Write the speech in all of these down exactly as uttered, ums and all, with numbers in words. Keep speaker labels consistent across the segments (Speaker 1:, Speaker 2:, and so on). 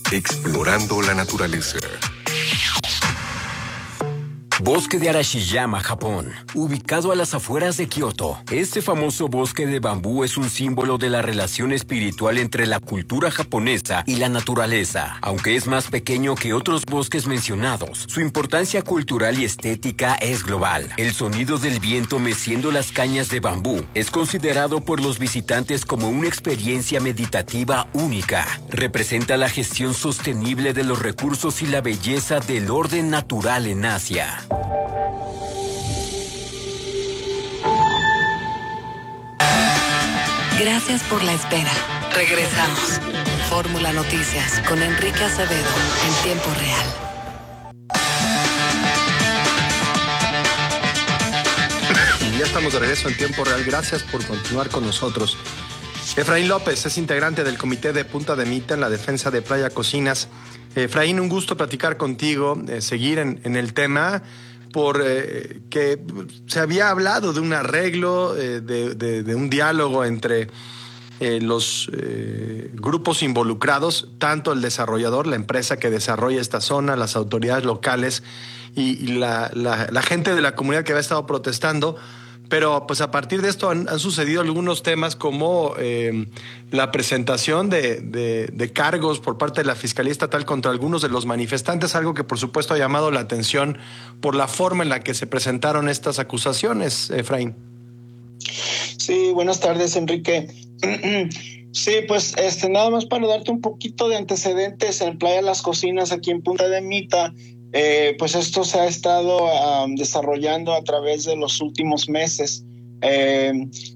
Speaker 1: Explorando la naturaleza.
Speaker 2: Bosque de Arashiyama, Japón, ubicado a las afueras de Kioto. Este famoso bosque de bambú es un símbolo de la relación espiritual entre la cultura japonesa y la naturaleza. Aunque es más pequeño que otros bosques mencionados, su importancia cultural y estética es global. El sonido del viento meciendo las cañas de bambú es considerado por los visitantes como una experiencia meditativa única. Representa la gestión sostenible de los recursos y la belleza del orden natural en Asia.
Speaker 3: Gracias por la espera. Regresamos. Fórmula Noticias con Enrique Acevedo en tiempo real.
Speaker 4: Ya estamos de regreso en tiempo real. Gracias por continuar con nosotros. Efraín López es integrante del comité de Punta de Mita en la defensa de Playa Cocinas. Efraín, un gusto platicar contigo, eh, seguir en, en el tema, por eh, que se había hablado de un arreglo, eh, de, de, de un diálogo entre eh, los eh, grupos involucrados, tanto el desarrollador, la empresa que desarrolla esta zona, las autoridades locales y, y la, la, la gente de la comunidad que había estado protestando. Pero pues a partir de esto han, han sucedido algunos temas como eh, la presentación de, de, de cargos por parte de la Fiscalía Estatal contra algunos de los manifestantes, algo que por supuesto ha llamado la atención por la forma en la que se presentaron estas acusaciones, Efraín.
Speaker 5: Sí, buenas tardes, Enrique. Sí, pues este, nada más para darte un poquito de antecedentes, en Playa Las Cocinas, aquí en Punta de Mita, Eh, pues esto se ha estado um, desarrollando a través de los últimos meses. Eh,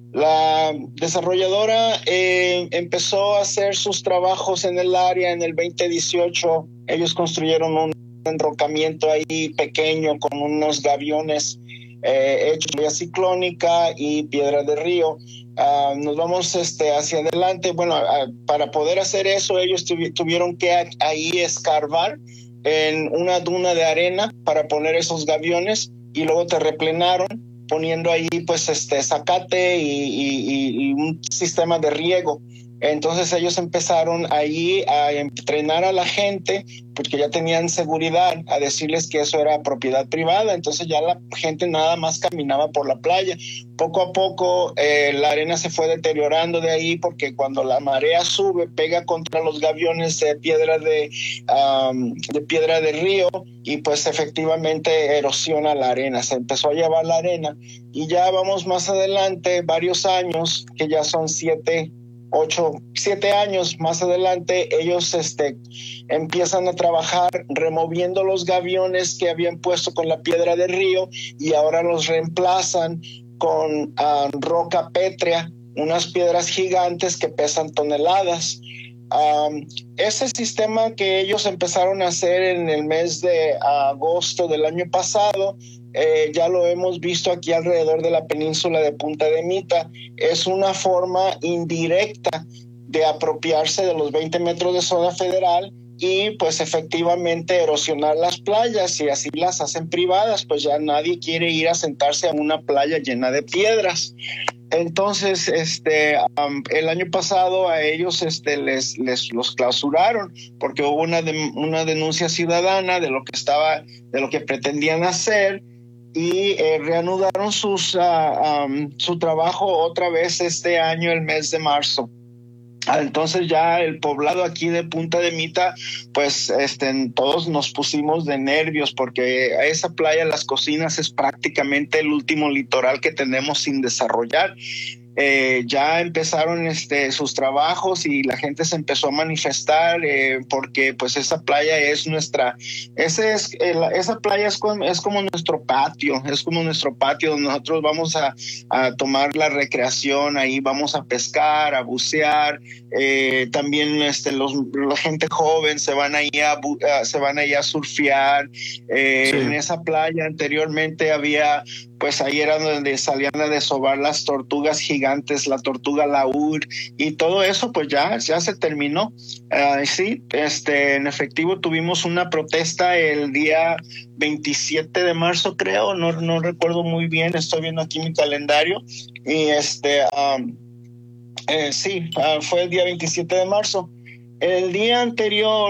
Speaker 5: la desarrolladora eh, empezó a hacer sus trabajos en el área en el veinte dieciocho. Ellos construyeron un enrocamiento ahí pequeño con unos gaviones eh, hechos de vía ciclónica y piedra de río. Uh, nos vamos este, hacia adelante. Bueno, uh, para poder hacer eso, ellos tuvi- tuvieron que a- ahí escarbar en una duna de arena para poner esos gaviones y luego terreplenaron poniendo ahí pues este zacate y, y, y un sistema de riego. Entonces ellos empezaron ahí a entrenar a la gente porque ya tenían seguridad, a decirles que eso era propiedad privada. Entonces ya la gente nada más caminaba por la playa. Poco a poco eh, la arena se fue deteriorando de ahí porque cuando la marea sube pega contra los gaviones de piedra de, um, de piedra de río y pues efectivamente erosiona la arena. Se empezó a llevar la arena y ya vamos más adelante, varios años, que ya son siete ocho, siete años más adelante, ellos este, empiezan a trabajar removiendo los gaviones que habían puesto con la piedra de río y ahora los reemplazan con uh, roca pétrea, unas piedras gigantes que pesan toneladas. Um, ese sistema que ellos empezaron a hacer en el mes de agosto del año pasado, eh, ya lo hemos visto aquí alrededor de la península de Punta de Mita, es una forma indirecta de apropiarse de los veinte metros de zona federal y pues efectivamente erosionar las playas, y así las hacen privadas, pues ya nadie quiere ir a sentarse a una playa llena de piedras. Entonces, este, um, el año pasado a ellos este, les, les los clausuraron porque hubo una, de, una denuncia ciudadana de lo que estaba, de lo que pretendían hacer, y eh, reanudaron sus, uh, um, su trabajo otra vez este año, el mes de marzo. Entonces ya el poblado aquí de Punta de Mita, pues este, todos nos pusimos de nervios porque a esa playa Las Cocinas es prácticamente el último litoral que tenemos sin desarrollar. Eh, ya empezaron este, sus trabajos y la gente se empezó a manifestar eh, porque pues esa playa es nuestra, ese es, eh, esa playa es como, es como nuestro patio, es como nuestro patio donde nosotros vamos a, a tomar la recreación, ahí vamos a pescar, a bucear, eh, también este, los, la gente joven se van ahí a, a, se van ahí a surfear. Eh, sí. En esa playa anteriormente había, pues ahí era donde salían a desovar las tortugas gigantes, la tortuga laúd, y todo eso pues ya, ya se terminó. Uh, sí, este, en efectivo tuvimos una protesta el día veintisiete de marzo, creo, no, no recuerdo muy bien, estoy viendo aquí mi calendario, y este, um, eh, sí, uh, fue el día veintisiete de marzo. El día anterior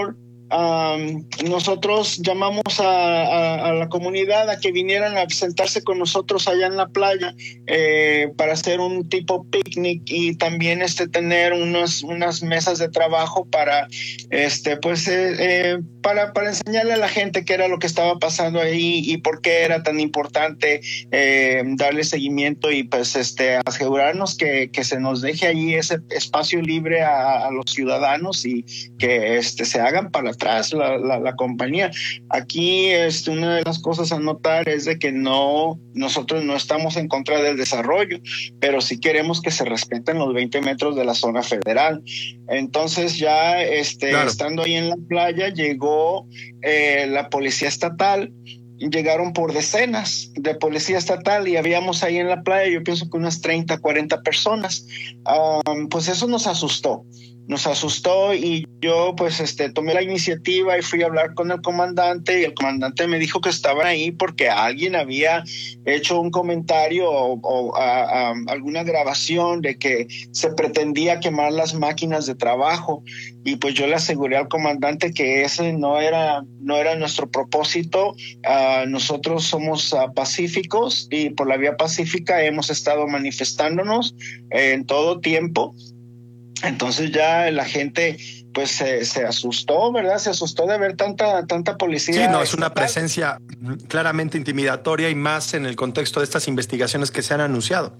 Speaker 5: Um, nosotros llamamos a, a, a la comunidad a que vinieran a sentarse con nosotros allá en la playa eh, para hacer un tipo picnic y también este tener unos, unas mesas de trabajo para este pues eh, eh, para, para enseñarle a la gente qué era lo que estaba pasando ahí y por qué era tan importante eh, darle seguimiento y pues este asegurarnos que, que se nos deje allí ese espacio libre a, a los ciudadanos y que este se hagan para atrás la, la, la compañía. Aquí este, una de las cosas a notar es de que no, nosotros no estamos en contra del desarrollo, pero sí queremos que se respeten los veinte metros de la zona federal. Entonces ya este, claro. Estando ahí en la playa llegó eh, la policía estatal. Llegaron por decenas de policía estatal y habíamos ahí en la playa, yo pienso que unas treinta, cuarenta personas. Um, pues eso nos asustó. Nos asustó y yo pues este tomé la iniciativa y fui a hablar con el comandante y el comandante me dijo que estaban ahí porque alguien había hecho un comentario o, o a, a, alguna grabación de que se pretendía quemar las máquinas de trabajo y pues yo le aseguré al comandante que ese no era, no era nuestro propósito. Uh, nosotros somos uh, pacíficos y por la vía pacífica hemos estado manifestándonos eh, en todo tiempo. Entonces ya la gente pues se, se asustó, ¿verdad? Se asustó de ver tanta, tanta policía.
Speaker 4: Sí, no, es
Speaker 5: estatal.
Speaker 4: Una presencia claramente intimidatoria y más en el contexto de estas investigaciones que se han anunciado.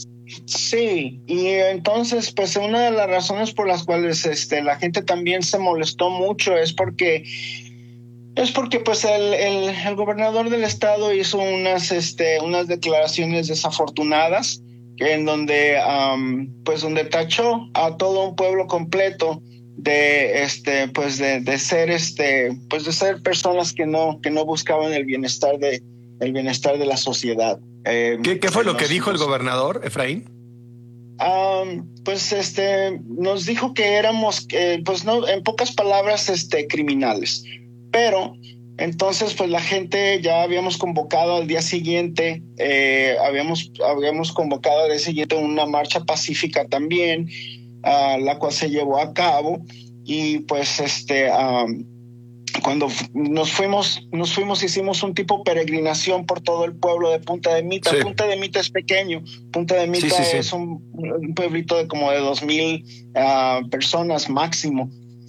Speaker 5: Sí, y entonces pues una de las razones por las cuales este, la gente también se molestó mucho es porque es porque pues el, el, el gobernador del estado hizo unas, este, unas declaraciones desafortunadas en donde um, pues donde tachó a todo un pueblo completo de este pues de, de ser este pues de ser personas que no que no buscaban el bienestar de el bienestar de la sociedad. Eh,
Speaker 4: ¿Qué, qué fue lo que dijo el gobernador, Efraín?
Speaker 5: Um, pues este nos dijo que éramos eh, pues no en pocas palabras este criminales, pero entonces, pues la gente ya habíamos convocado al día siguiente, eh, habíamos, habíamos convocado al día siguiente una marcha pacífica también, uh, la cual se llevó a cabo y pues este, um, cuando nos fuimos, nos fuimos, hicimos un tipo peregrinación por todo el pueblo de Punta de Mita. Sí. Punta de Mita es pequeño, Punta de Mita sí, sí, es sí. Un, un pueblito de como de dos mil uh, personas máximo.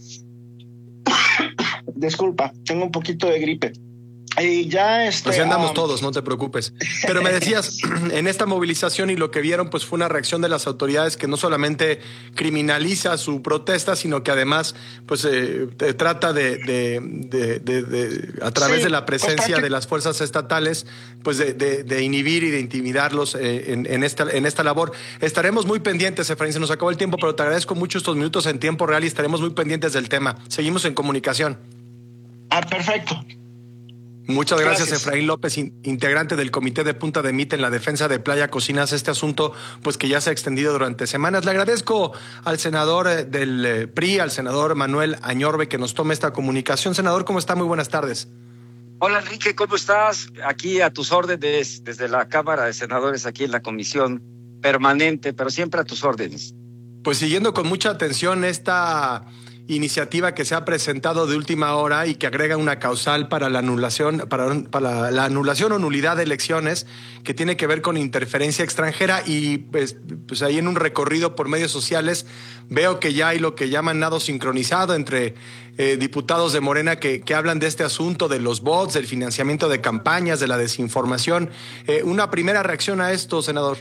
Speaker 5: Disculpa, tengo un poquito de gripe. Y ya este,
Speaker 4: Así andamos
Speaker 5: um...
Speaker 4: todos, no te preocupes. Pero me decías, en esta movilización y lo que vieron, pues fue una reacción de las autoridades que no solamente criminaliza su protesta, sino que además, pues eh, trata de, de, de, de, de, a través sí, de la presencia de las fuerzas estatales, pues de, de, de inhibir y de intimidarlos eh, en, en, esta, en esta labor. Estaremos muy pendientes, Efraín, se nos acabó el tiempo, pero te agradezco mucho estos minutos en tiempo real y estaremos muy pendientes del tema. Seguimos en comunicación.
Speaker 5: Ah, perfecto.
Speaker 4: Muchas gracias, gracias, Efraín López, integrante del Comité de Punta de Mita en la defensa de Playa Cocinas. Este asunto, pues que ya se ha extendido durante semanas. Le agradezco al senador del P R I, al senador Manuel Añorbe, que nos tome esta comunicación. Senador, ¿cómo está? Muy buenas tardes.
Speaker 6: Hola, Enrique, ¿cómo estás? Aquí a tus órdenes, desde la Cámara de Senadores, aquí en la comisión permanente, pero siempre a tus órdenes.
Speaker 4: Pues siguiendo con mucha atención esta iniciativa que se ha presentado de última hora y que agrega una causal para la anulación para, para la anulación o nulidad de elecciones que tiene que ver con interferencia extranjera y pues, pues ahí en un recorrido por medios sociales veo que ya hay lo que llaman nado sincronizado entre eh, diputados de Morena que, que hablan de este asunto de los bots, del financiamiento de campañas, de la desinformación. Eh, una primera reacción a esto, senador.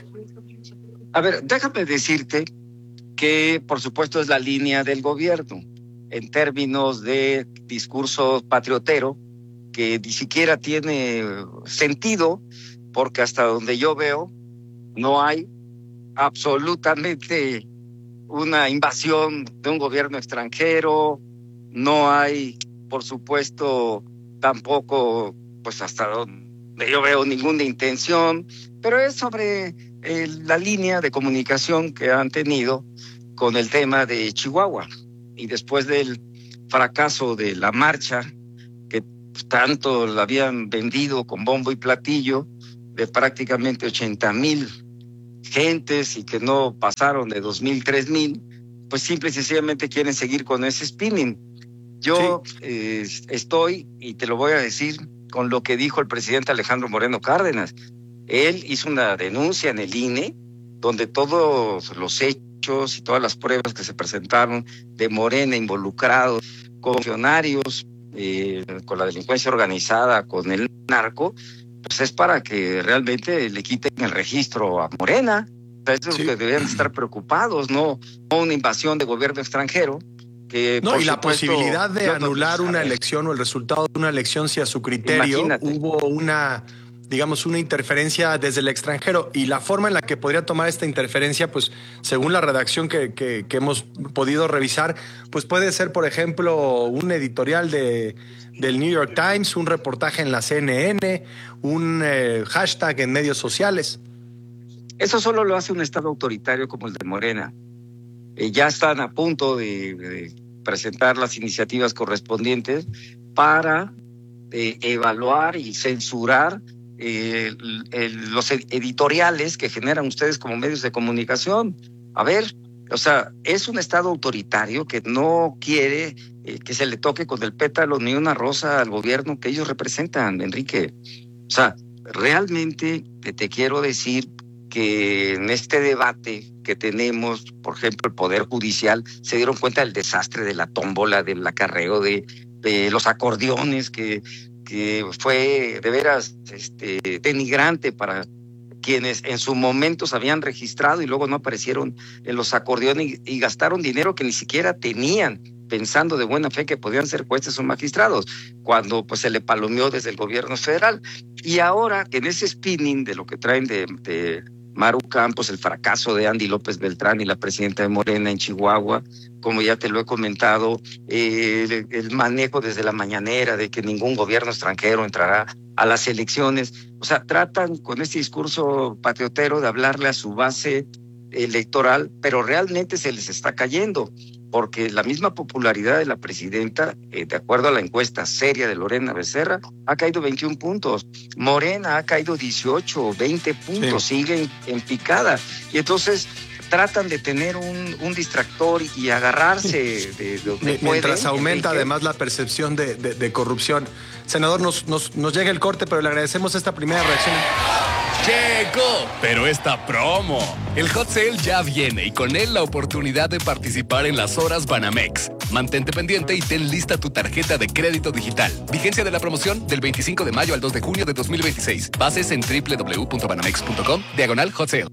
Speaker 6: A ver, déjame decirte que por supuesto es la línea del gobierno en términos de discurso patriotero, que ni siquiera tiene sentido, porque hasta donde yo veo no hay absolutamente una invasión de un gobierno extranjero, no hay, por supuesto, tampoco, pues hasta donde yo veo ninguna intención, pero es sobre eh, la línea de comunicación que han tenido con el tema de Chihuahua. Y después del fracaso de la marcha, que tanto la habían vendido con bombo y platillo, de prácticamente ochenta mil gentes y que no pasaron de dos mil, tres mil, pues simple y sencillamente quieren seguir con ese spinning. Yo sí. eh, estoy, y te lo voy a decir, con lo que dijo el presidente Alejandro Moreno Cárdenas. Él hizo una denuncia en el I N E, donde todos los hechos y todas las pruebas que se presentaron de Morena involucrados con funcionarios, eh, con la delincuencia organizada, con el narco, pues es para que realmente le quiten el registro a Morena. Eso es sí. lo que deberían estar preocupados, no, no una invasión de gobierno extranjero. Que,
Speaker 4: no, y
Speaker 6: supuesto,
Speaker 4: la posibilidad de anular una elección o el resultado de una elección si a su criterio Imagínate. hubo una, digamos, una interferencia desde el extranjero, y la forma en la que podría tomar esta interferencia, pues según la redacción que, que, que hemos podido revisar, pues puede ser, por ejemplo, un editorial de, del New York Times, un reportaje en la C N N, un eh, hashtag en medios sociales.
Speaker 6: Eso solo lo hace un estado autoritario como el de Morena. Eh, ya están a punto de, de presentar las iniciativas correspondientes para eh, evaluar y censurar eh, el, el, los editoriales que generan ustedes como medios de comunicación. A ver, o sea, es un estado autoritario que no quiere eh, que se le toque con el pétalo ni una rosa al gobierno que ellos representan, Enrique. O sea, realmente te, te quiero decir que en este debate que tenemos, por ejemplo, el Poder Judicial, se dieron cuenta del desastre de la tómbola, del acarreo, de, de los acordeones, que, que fue de veras este, denigrante para quienes en su momento se habían registrado y luego no aparecieron en los acordeones y, y gastaron dinero que ni siquiera tenían, pensando de buena fe que podían ser jueces o magistrados, cuando pues se le palomeó desde el gobierno federal. Y ahora que en ese spinning de lo que traen de... de Maru Campos, el fracaso de Andy López Beltrán y la presidenta de Morena en Chihuahua, como ya te lo he comentado, eh, el, el manejo desde la mañanera de que ningún gobierno extranjero entrará a las elecciones. O sea, tratan con este discurso patriotero de hablarle a su base electoral, pero realmente se les está cayendo, porque la misma popularidad de la presidenta, eh, de acuerdo a la encuesta seria de Lorena Becerra, ha caído veintiún puntos. Morena ha caído dieciocho, veinte puntos, sí. siguen en picada. Y entonces tratan de tener un, un distractor y agarrarse de, de donde
Speaker 4: Mientras pueden. Mientras aumenta Enrique. además la percepción de, de, de corrupción. Senador, nos, nos, nos llega el corte, pero le agradecemos esta primera reacción.
Speaker 7: Llegó, pero esta promo. El Hot Sale ya viene y con él la oportunidad de participar en las horas Banamex. Mantente pendiente y ten lista tu tarjeta de crédito digital. Vigencia de la promoción del veinticinco de mayo al dos de junio de dos mil veintiséis. Bases en doble u doble u doble u punto banamex punto com, diagonal Hot Sale.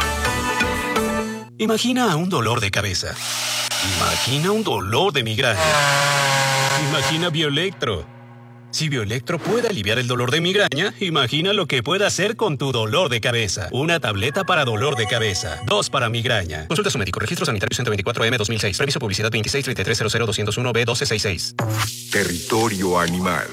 Speaker 8: Imagina un dolor de cabeza. Imagina un dolor de migraña. Imagina Bioelectro. Si Bioelectro puede aliviar el dolor de migraña, imagina lo que puede hacer con tu dolor de cabeza. Una tableta para dolor de cabeza. Dos para migraña. Consulta a su médico. Registro sanitario ciento veinticuatro M dos mil seis. Reviso publicidad veintiséis treinta y tres cero cero doscientos uno B doce sesenta y seis.
Speaker 1: Territorio animal.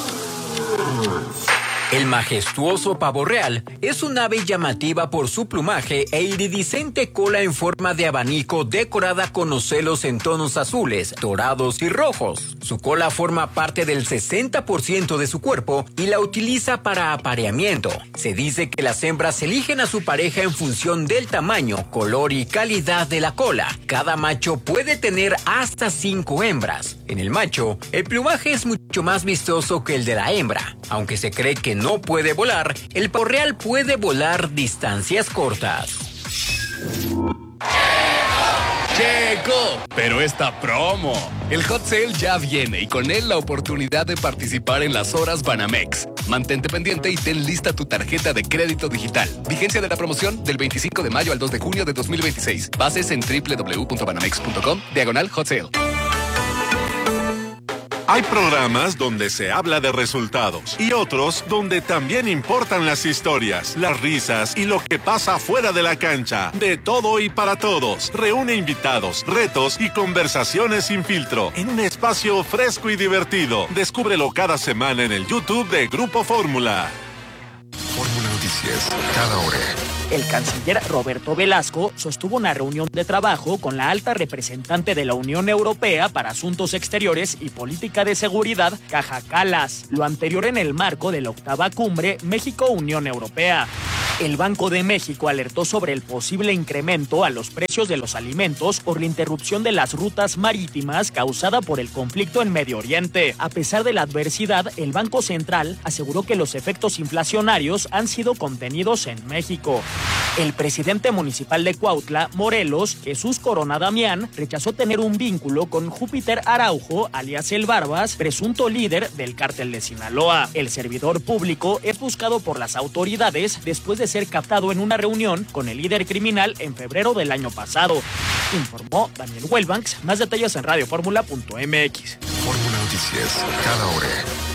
Speaker 2: El majestuoso pavo real es un ave llamativa por su plumaje e iridiscente cola en forma de abanico decorada con ocelos en tonos azules, dorados y rojos. Su cola forma parte del sesenta por ciento de su cuerpo y la utiliza para apareamiento. Se dice que las hembras eligen a su pareja en función del tamaño, color y calidad de la cola. Cada macho puede tener hasta cinco hembras. En el macho, el plumaje es mucho más vistoso que el de la hembra. Aunque se cree que no puede volar, el pavo real puede volar distancias cortas.
Speaker 7: Llegó, pero esta promo. El Hot Sale ya viene y con él la oportunidad de participar en las horas Banamex. Mantente pendiente y ten lista tu tarjeta de crédito digital. Vigencia de la promoción del veinticinco de mayo al dos de junio de dos mil veintiséis. Bases en doble u doble u doble u punto banamex punto com, diagonal Hot Sale.
Speaker 9: Hay programas donde se habla de resultados y otros donde también importan las historias, las risas y lo que pasa fuera de la cancha. De todo y para todos. Reúne invitados, retos y conversaciones sin filtro en un espacio fresco y divertido. Descúbrelo cada semana en el YouTube de Grupo Fórmula.
Speaker 1: Fórmula Noticias, cada hora.
Speaker 10: El canciller Roberto Velasco sostuvo una reunión de trabajo con la alta representante de la Unión Europea para Asuntos Exteriores y Política de Seguridad, Kaja Kallas. Lo anterior en el marco de la octava cumbre México-Unión Europea. El Banco de México alertó sobre el posible incremento a los precios de los alimentos por la interrupción de las rutas marítimas causada por el conflicto en Medio Oriente. A pesar de la adversidad, el Banco Central aseguró que los efectos inflacionarios han sido contenidos en México. El presidente municipal de Cuautla, Morelos, Jesús Corona Damián, rechazó tener un vínculo con Júpiter Araujo, alias El Barbas, presunto líder del cártel de Sinaloa. El servidor público es buscado por las autoridades después de ser captado en una reunión con el líder criminal en febrero del año pasado. Informó Daniel Huelbanks. Más detalles en radio fórmula punto m x.
Speaker 1: Fórmula Noticias, cada hora.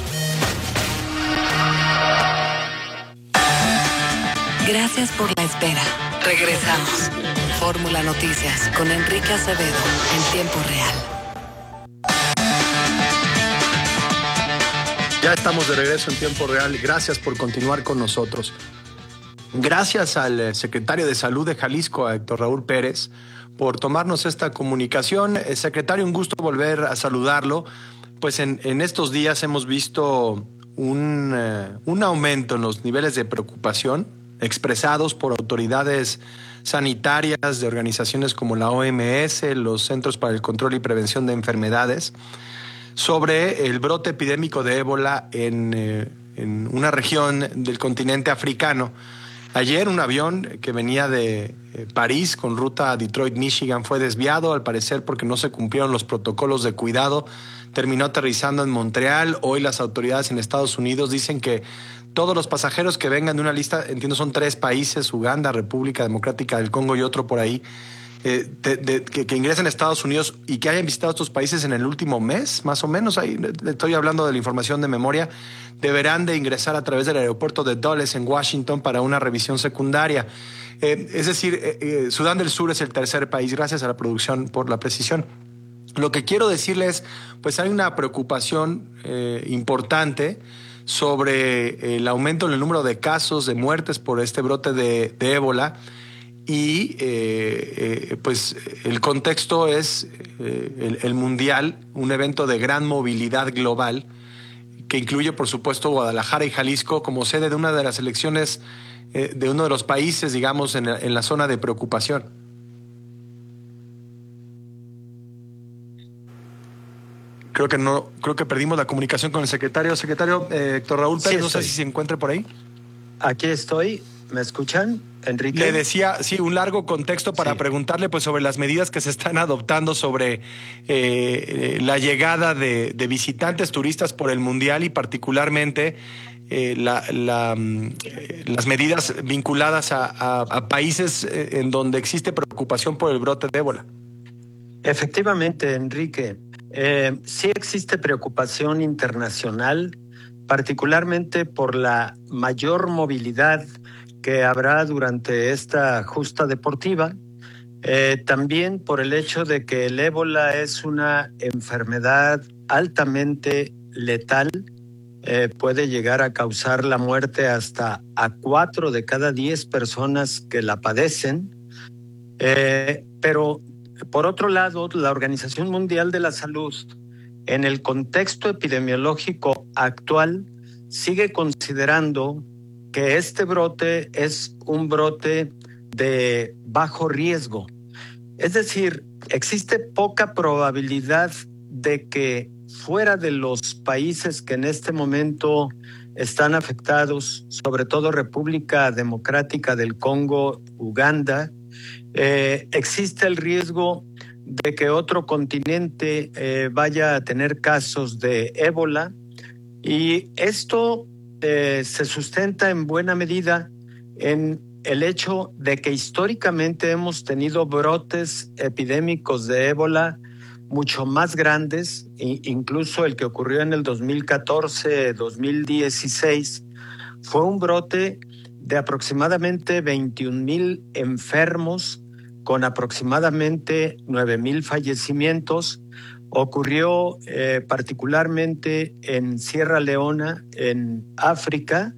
Speaker 3: Gracias por la espera. Regresamos. Fórmula Noticias con Enrique Acevedo en tiempo real.
Speaker 4: Ya estamos de regreso en tiempo real. Gracias por continuar con nosotros. Gracias al secretario de Salud de Jalisco, a Héctor Raúl Pérez, por tomarnos esta comunicación. Eh, secretario, un gusto volver a saludarlo. Pues en, en estos días hemos visto un, eh, un aumento en los niveles de preocupación expresados por autoridades sanitarias de organizaciones como la O M S, los Centros para el Control y Prevención de Enfermedades, sobre el brote epidémico de ébola en, eh, en una región del continente africano. Ayer un avión que venía de eh, París con ruta a Detroit, Michigan, fue desviado, al parecer porque no se cumplieron los protocolos de cuidado. Terminó aterrizando en Montreal. Hoy las autoridades en Estados Unidos dicen que todos los pasajeros que vengan de una lista, entiendo son tres países, Uganda, República Democrática del Congo y otro por ahí, eh, de, de, que, que ingresen a Estados Unidos y que hayan visitado estos países en el último mes, más o menos, ahí estoy hablando de la información de memoria, deberán de ingresar a través del aeropuerto de Dulles en Washington para una revisión secundaria. Eh, es decir, eh, eh, Sudán del Sur es el tercer país, gracias a la producción por la precisión. Lo que quiero decirles, pues hay una preocupación eh, importante sobre el aumento en el número de casos, de muertes por este brote de, de ébola. Y eh, eh, pues el contexto es eh, el, el Mundial, un evento de gran movilidad global que incluye, por supuesto, Guadalajara y Jalisco como sede de una de las elecciones eh, de uno de los países, digamos, en, en la zona de preocupación. Creo que no, creo que perdimos la comunicación con el secretario. Secretario eh, Héctor Raúl Pérez, sí, no sé si se encuentra por ahí.
Speaker 11: Aquí estoy. ¿Me escuchan, Enrique?
Speaker 4: Le decía, sí, un largo contexto para sí. preguntarle pues sobre las medidas que se están adoptando sobre eh, la llegada de, de visitantes turistas por el Mundial y particularmente eh, la, la, eh, las medidas vinculadas a, a, a países en donde existe preocupación por el brote de ébola.
Speaker 11: Efectivamente, Enrique, eh, sí existe preocupación internacional, particularmente por la mayor movilidad que habrá durante esta justa deportiva, eh, también por el hecho de que el ébola es una enfermedad altamente letal, eh, puede llegar a causar la muerte hasta a cuatro de cada diez personas que la padecen, eh, pero por otro lado, la Organización Mundial de la Salud, en el contexto epidemiológico actual, sigue considerando que este brote es un brote de bajo riesgo. Es decir, existe poca probabilidad de que fuera de los países que en este momento están afectados, sobre todo República Democrática del Congo, Uganda, eh, existe el riesgo de que otro continente eh, vaya a tener casos de ébola, y esto Eh, se sustenta en buena medida en el hecho de que históricamente hemos tenido brotes epidémicos de ébola mucho más grandes, incluso el que ocurrió en el dos mil catorce dos mil dieciséis fue un brote de aproximadamente veintiún mil enfermos con aproximadamente nueve mil fallecimientos. Ocurrió eh, particularmente en Sierra Leona, en África,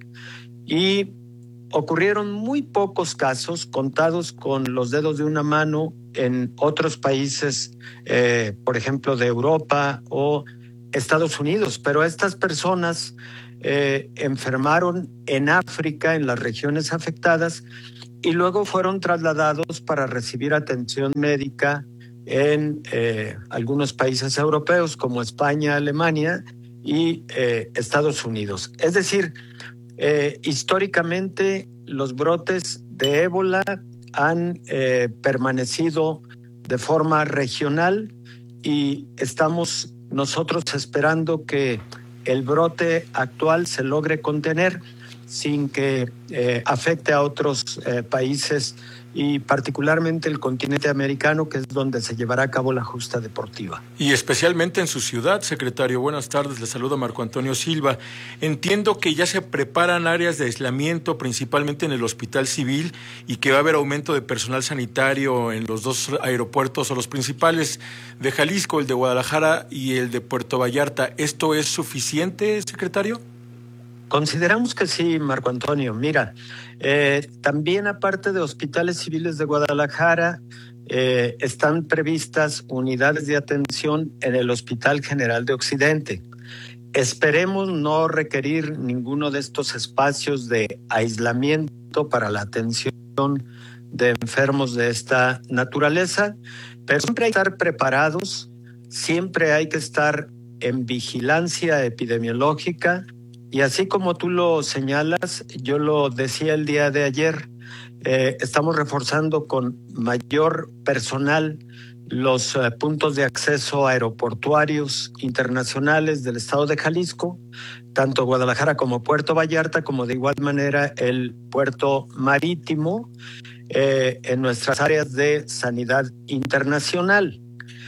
Speaker 11: y ocurrieron muy pocos casos, contados con los dedos de una mano, en otros países, eh, por ejemplo, de Europa o Estados Unidos, pero estas personas eh, enfermaron en África, en las regiones afectadas, y luego fueron trasladados para recibir atención médica en eh, algunos países europeos como España, Alemania y eh, Estados Unidos. Es decir, eh, históricamente los brotes de ébola han eh, permanecido de forma regional y estamos nosotros esperando que el brote actual se logre contener sin que eh, afecte a otros eh, países y particularmente el continente americano, que es donde se llevará a cabo la justa deportiva.
Speaker 12: Y especialmente en su ciudad, secretario. Buenas tardes, le saluda Marco Antonio Silva. Entiendo que ya se preparan áreas de aislamiento, principalmente en el Hospital Civil, y que va a haber aumento de personal sanitario en los dos aeropuertos o los principales de Jalisco, el de Guadalajara y el de Puerto Vallarta. ¿Esto es suficiente, secretario?
Speaker 11: Consideramos que sí, Marco Antonio. Mira, eh, también aparte de hospitales civiles de Guadalajara, eh, están previstas unidades de atención en el Hospital General de Occidente. Esperemos no requerir ninguno de estos espacios de aislamiento para la atención de enfermos de esta naturaleza, pero siempre hay que estar preparados, siempre hay que estar en vigilancia epidemiológica. Y así como tú lo señalas, yo lo decía el día de ayer, eh, estamos reforzando con mayor personal los eh, puntos de acceso aeroportuarios internacionales del estado de Jalisco, tanto Guadalajara como Puerto Vallarta, como de igual manera el puerto marítimo eh, en nuestras áreas de sanidad internacional.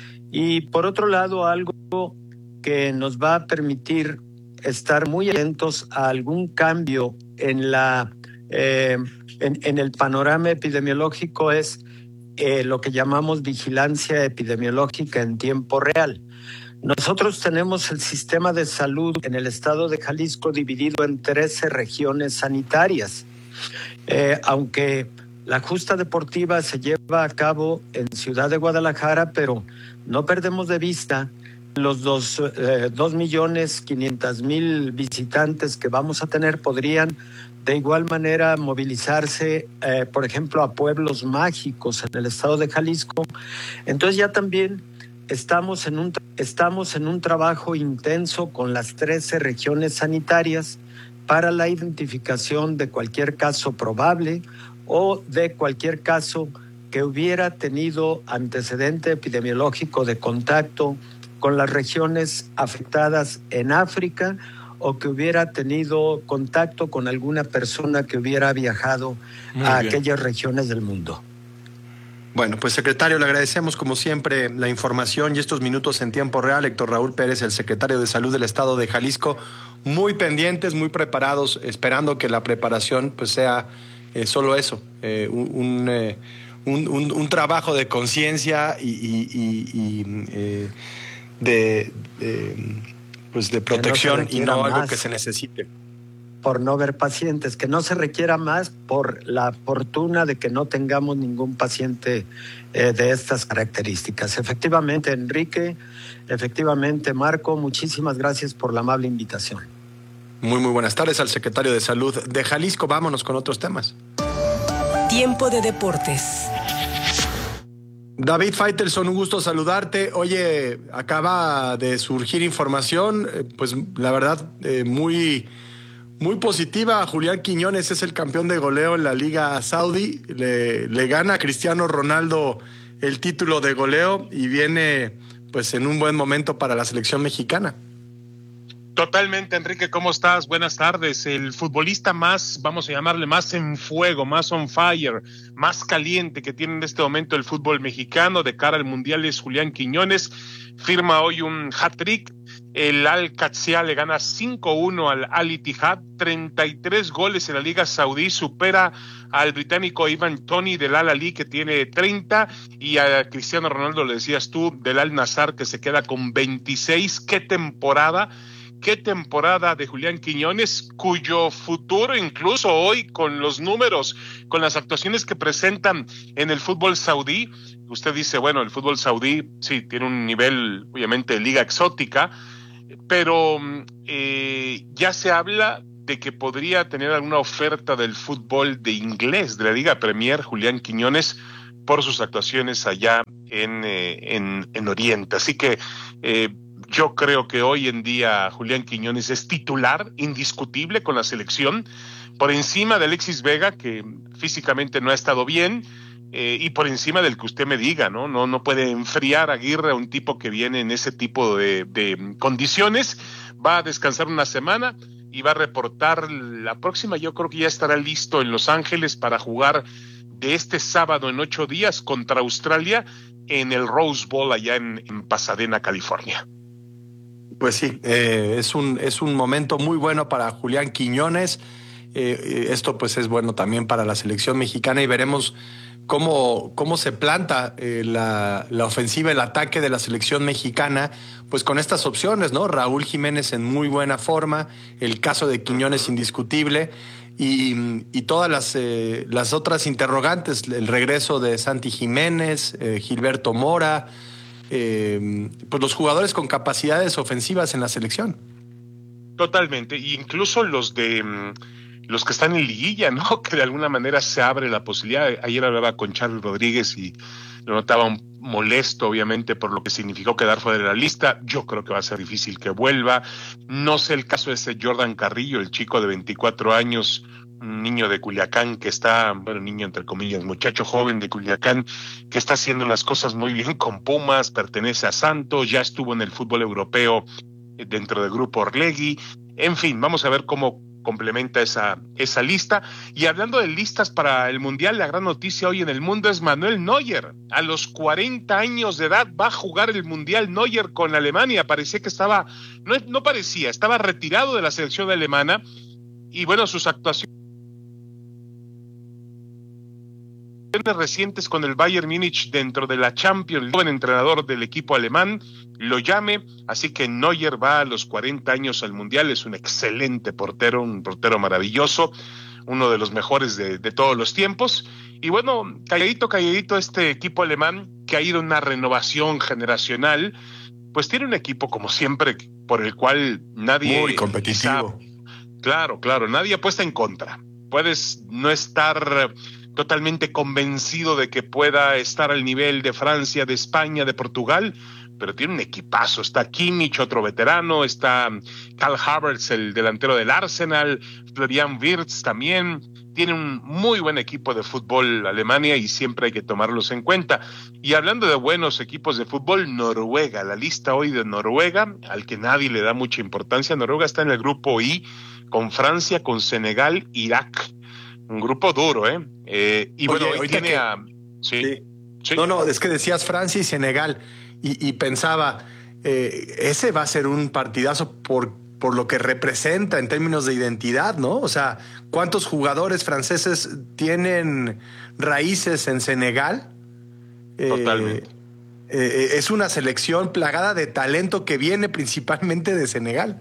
Speaker 11: Y por otro lado, algo que nos va a permitir estar muy atentos a algún cambio en la eh, en, en el panorama epidemiológico es eh, lo que llamamos vigilancia epidemiológica en tiempo real. Nosotros tenemos el sistema de salud en el estado de Jalisco dividido en trece regiones sanitarias. Eh, aunque la justa deportiva se lleva a cabo en Ciudad de Guadalajara, pero no perdemos de vista los dos, eh, dos millones quinientos mil visitantes que vamos a tener podrían de igual manera movilizarse, eh, por ejemplo, a pueblos mágicos en el estado de Jalisco. Entonces ya también estamos en un, estamos en un trabajo intenso con las trece regiones sanitarias para la identificación de cualquier caso probable o de cualquier caso que hubiera tenido antecedente epidemiológico de contacto con las regiones afectadas en África o que hubiera tenido contacto con alguna persona que hubiera viajado Muy a bien. aquellas regiones del mundo.
Speaker 4: Bueno, pues secretario, le agradecemos como siempre la información y estos minutos en tiempo real. Héctor Raúl Pérez, el secretario de Salud del Estado de Jalisco, muy pendientes, muy preparados, esperando que la preparación pues sea eh, solo eso, eh, un... un eh, Un, un, un trabajo de conciencia y, y, y, y eh, de, de, pues de protección no y no algo que se necesite.
Speaker 11: Por no ver pacientes, que no se requiera más por la fortuna de que no tengamos ningún paciente eh, de estas características. Efectivamente, Enrique, efectivamente, Marco, muchísimas gracias por la amable invitación.
Speaker 4: Muy, muy buenas tardes al secretario de Salud de Jalisco. Vámonos con otros temas.
Speaker 13: Tiempo de deportes.
Speaker 4: David Faitelson, un gusto saludarte. Oye, acaba de surgir información, pues la verdad, eh, muy, muy positiva. Julián Quiñones es el campeón de goleo en la Liga Saudí. Le, le gana a Cristiano Ronaldo el título de goleo y viene pues en un buen momento para la selección mexicana.
Speaker 14: Totalmente, Enrique, ¿cómo estás? Buenas tardes. El futbolista más, vamos a llamarle, más en fuego, más on fire, más caliente que tiene en este momento el fútbol mexicano de cara al Mundial es Julián Quiñones. Firma hoy un hat-trick. El Al-Qadsiya le gana cinco uno al Al-Ittihad, treinta y tres goles en la Liga Saudí, supera al británico Ivan Toney del Al-Ahly que tiene treinta y a Cristiano Ronaldo, le decías tú, del Al-Nassr que se queda con veintiséis. ¡Qué temporada! Qué temporada de Julián Quiñones, cuyo futuro incluso hoy con los números, con las actuaciones que presentan en el fútbol saudí, usted dice, bueno, el fútbol saudí sí tiene un nivel obviamente de liga exótica, pero eh, ya se habla de que podría tener alguna oferta del fútbol de inglés, de la Liga Premier, Julián Quiñones, por sus actuaciones allá en, eh, en, en Oriente. Así que eh, yo creo que hoy en día Julián Quiñones es titular indiscutible con la selección, por encima de Alexis Vega, que físicamente no ha estado bien, eh, y por encima del que usted me diga, ¿no? No, no puede enfriar a Aguirre a un tipo que viene en ese tipo de, de condiciones. Va a descansar una semana y va a reportar la próxima. Yo creo que ya estará listo en Los Ángeles para jugar de este sábado en ocho días contra Australia en el Rose Bowl allá en, en Pasadena, California.
Speaker 4: Pues sí, eh, es un es un momento muy bueno para Julián Quiñones. Eh, esto pues es bueno también para la selección mexicana y veremos cómo, cómo se planta eh, la, la ofensiva, el ataque de la selección mexicana, pues con estas opciones, ¿no? Raúl Jiménez en muy buena forma, el caso de Quiñones indiscutible y, y todas las, eh, las otras interrogantes, el regreso de Santi Jiménez, eh, Gilberto Mora, eh, pues los jugadores con capacidades ofensivas en la selección.
Speaker 14: Totalmente, e incluso los de los que están en liguilla, ¿no? Que de alguna manera se abre la posibilidad. Ayer hablaba con Charly Rodríguez y lo notaba un molesto, obviamente, por lo que significó quedar fuera de la lista. Yo creo que va a ser difícil que vuelva. No sé el caso de ese Jordan Carrillo, el chico de veinticuatro años, un niño de Culiacán que está, bueno, niño entre comillas, muchacho joven de Culiacán, que está haciendo las cosas muy bien con Pumas, pertenece a Santos, ya estuvo en el fútbol europeo dentro del grupo Orlegui. En fin, vamos a ver cómo complementa esa, esa lista. Y hablando de listas para el Mundial, la gran noticia hoy en el mundo es Manuel Neuer. A los cuarenta años de edad va a jugar el Mundial Neuer con Alemania. Parecía que estaba, no, no parecía, estaba retirado de la selección alemana. Y bueno, sus actuaciones recientes con el Bayern Múnich dentro de la Champions, el joven entrenador del equipo alemán lo llame, así que Neuer va a los cuarenta años al Mundial. Es un excelente portero, un portero maravilloso, uno de los mejores de, de todos los tiempos. Y bueno, calladito, calladito este equipo alemán que ha ido a una renovación generacional, pues tiene un equipo como siempre por el cual nadie...
Speaker 4: Muy competitivo.
Speaker 14: Quizá, claro, claro, nadie apuesta en contra. Puedes no estar totalmente convencido de que pueda estar al nivel de Francia, de España, de Portugal, pero tiene un equipazo. Está Kimmich, otro veterano, está Karl Havertz, el delantero del Arsenal, Florian Wirtz también. Tiene un muy buen equipo de fútbol Alemania y siempre hay que tomarlos en cuenta. Y hablando de buenos equipos de fútbol, Noruega, la lista hoy de Noruega, al que nadie le da mucha importancia. Noruega está en el grupo I, con Francia, con Senegal, Irak. Un grupo duro, ¿eh? eh y
Speaker 4: Oye,
Speaker 14: bueno, hoy tiene
Speaker 4: que...
Speaker 14: a... Sí,
Speaker 4: sí.
Speaker 14: sí.
Speaker 4: No, no, es que decías Francia y Senegal y, y pensaba, eh, ese va a ser un partidazo por, por lo que representa en términos de identidad, ¿no? O sea, ¿cuántos jugadores franceses tienen raíces en Senegal?
Speaker 14: Totalmente.
Speaker 4: Eh, eh, es una selección plagada de talento que viene principalmente de Senegal.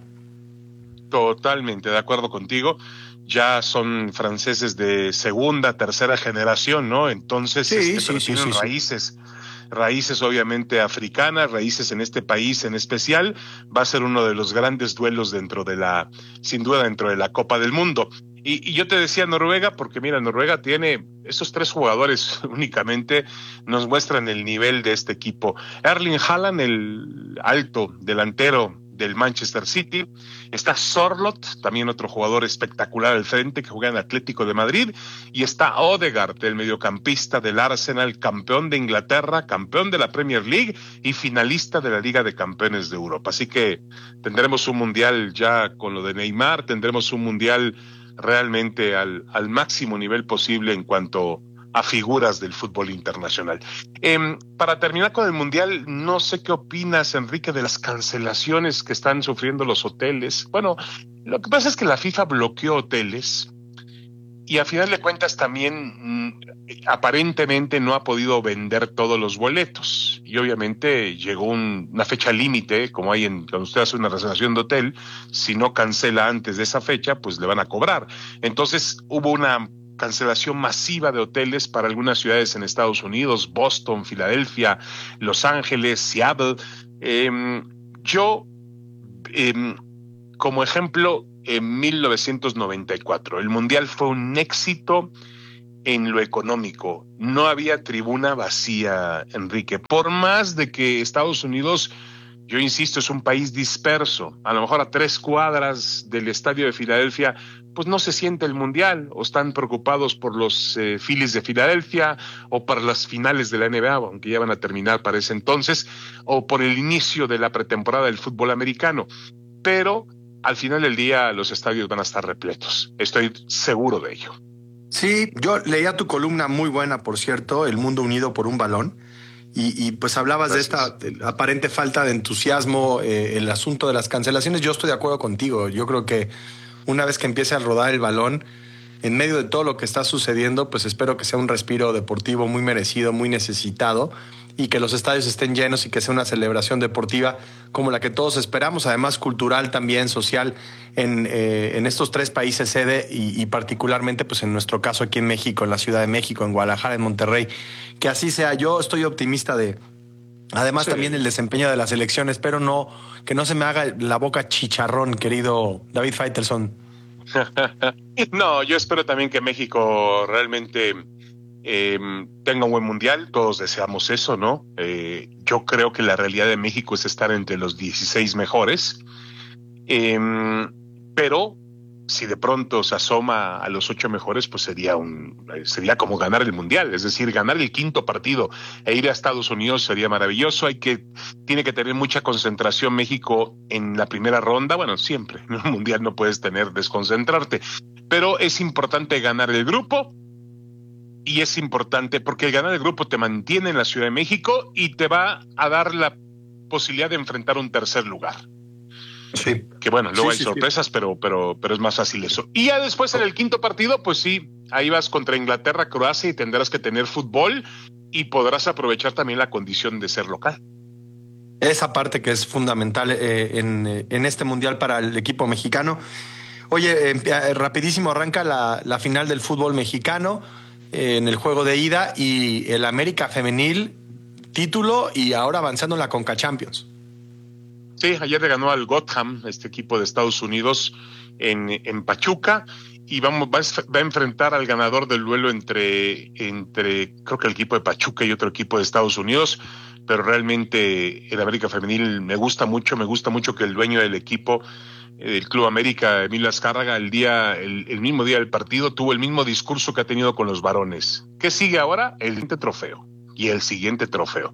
Speaker 14: Totalmente, de acuerdo contigo. Ya son franceses de segunda, tercera generación, ¿no? Entonces,
Speaker 4: sí,
Speaker 14: este,
Speaker 4: sí,
Speaker 14: pero
Speaker 4: sí,
Speaker 14: tienen
Speaker 4: sí,
Speaker 14: raíces, sí. raíces obviamente africanas, raíces en este país en especial. Va a ser uno de los grandes duelos dentro de la, sin duda, dentro de la Copa del Mundo. Y, y yo te decía Noruega, porque mira, Noruega tiene esos tres jugadores únicamente, nos muestran el nivel de este equipo. Erling Haaland, el alto delantero del Manchester City, está Sorloth, también otro jugador espectacular al frente que juega en Atlético de Madrid, y está Odegaard, el mediocampista del Arsenal, campeón de Inglaterra, campeón de la Premier League y finalista de la Liga de Campeones de Europa. Así que tendremos un mundial ya con lo de Neymar, tendremos un mundial realmente al, al máximo nivel posible en cuanto a figuras del fútbol internacional. Eh, para terminar con el Mundial, no sé qué opinas, Enrique, de las cancelaciones que están sufriendo los hoteles. Bueno, lo que pasa es que la FIFA bloqueó hoteles y a final de cuentas también mmm, aparentemente no ha podido vender todos los boletos. Y obviamente llegó un, una fecha límite, como hay en, cuando usted hace una reservación de hotel, si no cancela antes de esa fecha, pues le van a cobrar. Entonces hubo una cancelación masiva de hoteles para algunas ciudades en Estados Unidos, Boston, Filadelfia, Los Ángeles, Seattle. Eh, yo eh, como ejemplo, en mil novecientos noventa y cuatro, el Mundial fue un éxito en lo económico. No había tribuna vacía, Enrique. Por más de que Estados Unidos, yo insisto, es un país disperso, a lo mejor a tres cuadras del estadio de Filadelfia, pues no se siente el Mundial, o están preocupados por los eh, Phillies de Filadelfia, o por las finales de la N B A, aunque ya van a terminar para ese entonces, o por el inicio de la pretemporada del fútbol americano. Pero al final del día los estadios van a estar repletos. Estoy seguro de ello.
Speaker 4: Sí, yo leía tu columna muy buena, por cierto, El Mundo Unido por un Balón, y, y pues hablabas Gracias. de esta aparente falta de entusiasmo, eh, el asunto de las cancelaciones. Yo estoy de acuerdo contigo. Yo creo que una vez que empiece a rodar el balón, en medio de todo lo que está sucediendo, pues espero que sea un respiro deportivo muy merecido, muy necesitado, y que los estadios estén llenos y que sea una celebración deportiva como la que todos esperamos, además cultural también, social, en, eh, en estos tres países sede y, y particularmente pues en nuestro caso aquí en México, en la Ciudad de México, en Guadalajara, en Monterrey. Que así sea. Yo estoy optimista de, además sí. también el desempeño de la selección. Espero no, que no se me haga la boca chicharrón, querido David Faitelson.
Speaker 14: No, yo espero también que México realmente eh, tenga un buen mundial. Todos deseamos eso, ¿no? Eh, yo creo que la realidad de México es estar entre los dieciséis mejores. Eh, pero si de pronto se asoma a los ocho mejores, pues sería un sería como ganar el mundial, es decir, ganar el quinto partido e ir a Estados Unidos sería maravilloso. Hay que tiene que tener mucha concentración México en la primera ronda. Bueno, siempre en un mundial no puedes tener desconcentrarte, pero es importante ganar el grupo. Y es importante porque el ganar el grupo te mantiene en la Ciudad de México y te va a dar la posibilidad de enfrentar un tercer lugar.
Speaker 4: Sí.
Speaker 14: Que bueno, luego
Speaker 4: sí,
Speaker 14: hay
Speaker 4: sí,
Speaker 14: sorpresas, sí. pero, pero, pero es más fácil eso. Y ya después en el quinto partido, pues sí, ahí vas contra Inglaterra, Croacia y tendrás que tener fútbol y podrás aprovechar también la condición de ser local.
Speaker 4: Esa parte que es fundamental eh, en, en este mundial para el equipo mexicano. Oye, eh, rapidísimo arranca la, la final del fútbol mexicano eh, en el juego de ida y el América femenil título y ahora avanzando en la Conca Champions.
Speaker 14: Sí, ayer le ganó al Gotham, este equipo de Estados Unidos, en, en Pachuca, y vamos, va, a, va a enfrentar al ganador del duelo entre, entre, creo que el equipo de Pachuca y otro equipo de Estados Unidos, pero realmente el América Femenil me gusta mucho, me gusta mucho que el dueño del equipo, el Club América, Emilio Azcárraga, el día, el, el mismo día del partido, tuvo el mismo discurso que ha tenido con los varones. ¿Qué sigue ahora? El siguiente trofeo. Y el siguiente trofeo.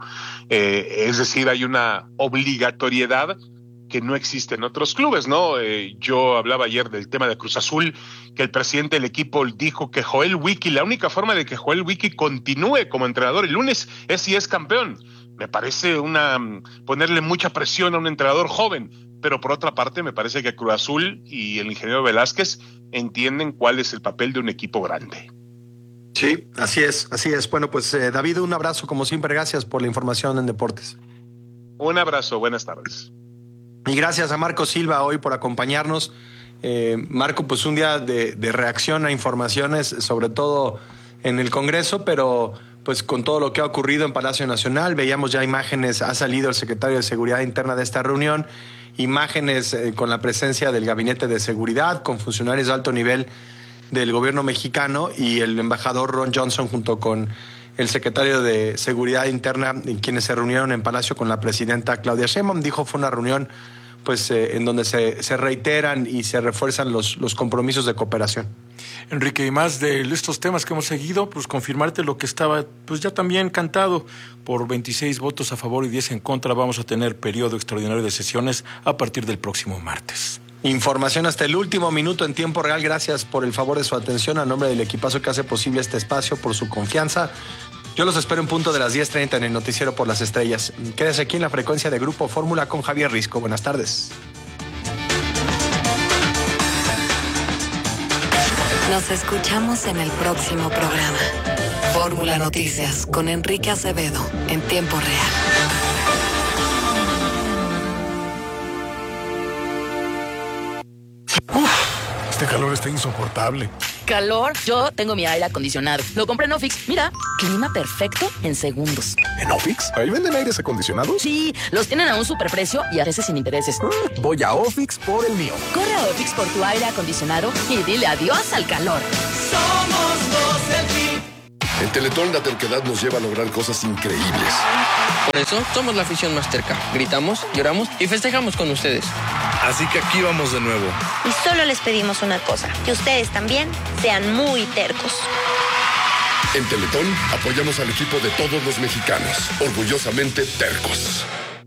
Speaker 14: Eh, es decir, hay una obligatoriedad que no existe en otros clubes, ¿no? Eh, yo hablaba ayer del tema de Cruz Azul, que el presidente del equipo dijo que Joel Wiki, la única forma de que Joel Wiki continúe como entrenador el lunes es si es campeón. Me parece una ponerle mucha presión a un entrenador joven, pero por otra parte me parece que Cruz Azul y el ingeniero Velázquez entienden cuál es el papel de un equipo grande.
Speaker 4: Sí, así es, así es. Bueno, pues eh, David, un abrazo como siempre, gracias por la información en deportes.
Speaker 14: Un abrazo, buenas tardes.
Speaker 4: Y gracias a Marco Silva hoy por acompañarnos. Eh, Marco, pues un día de, de reacción a informaciones, sobre todo en el Congreso, pero pues con todo lo que ha ocurrido en Palacio Nacional, veíamos ya imágenes, ha salido el secretario de Seguridad Interna de esta reunión, imágenes eh, con la presencia del Gabinete de Seguridad, con funcionarios de alto nivel del gobierno mexicano y el embajador Ron Johnson junto con el secretario de Seguridad Interna, quienes se reunieron en Palacio con la presidenta Claudia Sheinbaum. Dijo fue una reunión pues eh, en donde se, se reiteran y se refuerzan los, los compromisos de cooperación.
Speaker 12: Enrique, y más de estos temas que hemos seguido, pues confirmarte lo que estaba pues ya también cantado. Por veintiséis votos a favor y diez en contra vamos a tener periodo extraordinario de sesiones a partir del próximo martes.
Speaker 4: Información hasta el último minuto en tiempo real. Gracias por el favor de su atención. A nombre del equipazo que hace posible este espacio, por su confianza. Yo los espero en punto de las diez treinta en el Noticiero por las Estrellas. Quédese aquí en la frecuencia de Grupo Fórmula con Javier Risco. Buenas tardes.
Speaker 3: Nos escuchamos en el próximo programa. Fórmula Noticias con Enrique Acevedo en tiempo real.
Speaker 1: Este calor está insoportable.
Speaker 15: calor. Yo tengo mi aire acondicionado. Lo compré en Ofix. Mira, clima perfecto en segundos.
Speaker 1: ¿En Ofix? ¿Ahí venden aires acondicionados?
Speaker 15: Sí, los tienen a un superprecio y a veces sin intereses.
Speaker 1: Mm, voy a Ofix por el mío.
Speaker 15: Corre a Ofix por tu aire acondicionado y dile adiós al calor.
Speaker 16: Somos los del Tri.
Speaker 17: En Teletón la terquedad nos lleva a lograr cosas increíbles.
Speaker 18: Por eso somos la afición más terca. Gritamos, lloramos y festejamos con ustedes.
Speaker 17: Así que aquí vamos de nuevo.
Speaker 19: Y solo les pedimos una cosa, que ustedes también sean muy tercos.
Speaker 17: En Teletón apoyamos al equipo de todos los mexicanos, orgullosamente tercos.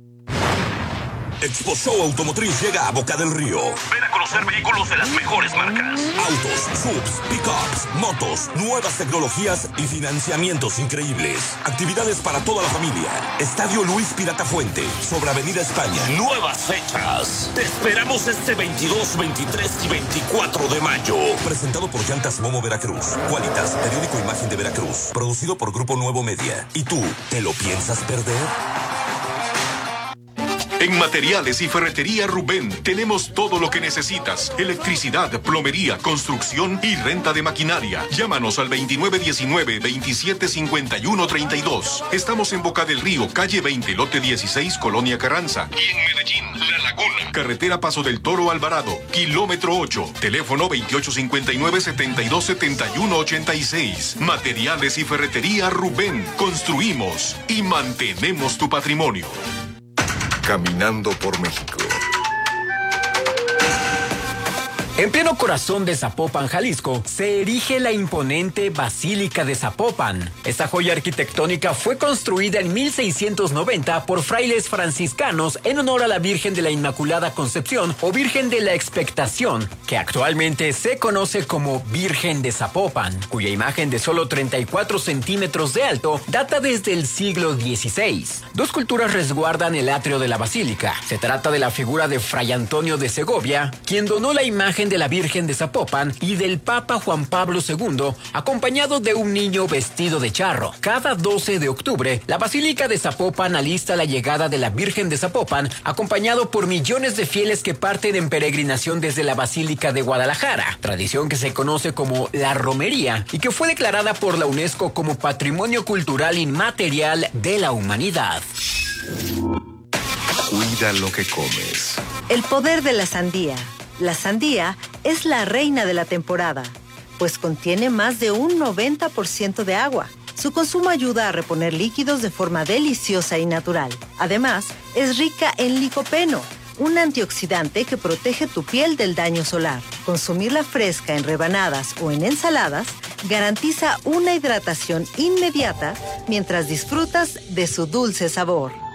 Speaker 20: Expo Show Automotriz llega a Boca del Río. Ven a conocer vehículos de las mejores marcas. Autos, subs, pickups, motos, nuevas tecnologías y financiamientos increíbles. Actividades para toda la familia. Estadio Luis Pirata Fuente, sobre Avenida España. Nuevas fechas. Te esperamos este veintidós, veintitrés y veinticuatro de mayo. Presentado por Llantas Momo Veracruz. Qualitas, periódico Imagen de Veracruz. Producido por Grupo Nuevo Media. ¿Y tú, te lo piensas perder?
Speaker 21: En Materiales y Ferretería Rubén tenemos todo lo que necesitas. Electricidad, plomería, construcción y renta de maquinaria. Llámanos al veintinueve diecinueve, veintisiete cincuenta y uno treinta y dos. Estamos en Boca del Río, calle veinte, lote dieciséis, Colonia Carranza. Y en Medellín, La Laguna. Carretera Paso del Toro Alvarado, kilómetro ocho. Teléfono veintiocho cincuenta y nueve, setenta y dos, setenta y uno ochenta y seis. Materiales y Ferretería Rubén. Construimos y mantenemos tu patrimonio.
Speaker 1: Caminando por México.
Speaker 2: En pleno corazón de Zapopan, Jalisco, se erige la imponente Basílica de Zapopan. Esta joya arquitectónica fue construida en mil seiscientos noventa por frailes franciscanos en honor a la Virgen de la Inmaculada Concepción o Virgen de la Expectación, que actualmente se conoce como Virgen de Zapopan, cuya imagen de solo treinta y cuatro centímetros de alto data desde el siglo dieciséis. Dos culturas resguardan el atrio de la basílica. Se trata de la figura de Fray Antonio de Segovia, quien donó la imagen de la Virgen de Zapopan, y del Papa Juan Pablo segundo, acompañado de un niño vestido de charro. Cada doce de octubre, la Basílica de Zapopan alista la llegada de la Virgen de Zapopan, acompañado por millones de fieles que parten en peregrinación desde la Basílica de Guadalajara, tradición que se conoce como la romería y que fue declarada por la UNESCO como Patrimonio Cultural Inmaterial de la Humanidad.
Speaker 1: Cuida lo que comes.
Speaker 22: El poder de la sandía. La sandía es la reina de la temporada, pues contiene más de un noventa por ciento de agua. Su consumo ayuda a reponer líquidos de forma deliciosa y natural. Además, es rica en licopeno, un antioxidante que protege tu piel del daño solar. Consumirla fresca en rebanadas o en ensaladas garantiza una hidratación inmediata mientras disfrutas de su dulce sabor.